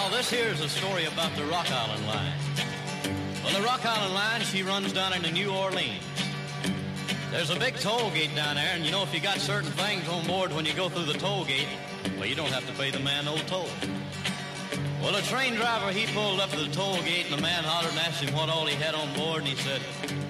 Well, this here's a story about the Rock Island Line. Well, the Rock Island Line, she runs down into New Orleans. There's a big toll gate down there, and you know, if you got certain things on board when you go through the toll gate, well, you don't have to pay the man no toll. Well, a train driver, he pulled up to the toll gate, and the man hollered and asked him what all he had on board, and he said,